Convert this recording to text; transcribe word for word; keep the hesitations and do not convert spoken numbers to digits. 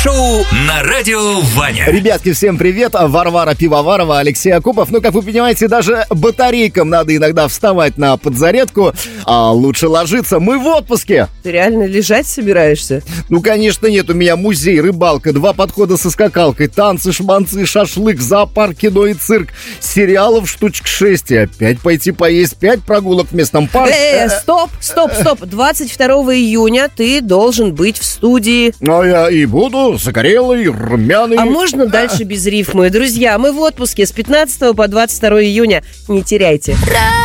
шоу на радио Ваня. Ребятки, всем привет. Варвара Пивоварова, Алексей Акупов. Ну, как вы понимаете, даже батарейкам надо иногда вставать на подзарядку, а лучше ложиться. Мы в отпуске. Ты реально лежать собираешься? Ну, конечно, нет. У меня музей, рыбалка, два подхода со скакалкой, танцы, шманцы, шашлык, зоопарк, кино и цирк. Сериалов штучек шесть. И опять пойти поесть, пять прогулок в местном парке. Э, стоп, стоп, стоп. двадцать второго июня ты должен быть в студии. Ну, я и буду загорелый, румяный. А можно дальше без рифмы? Друзья, мы в отпуске с пятнадцатого по двадцать второе июня. Не теряйте.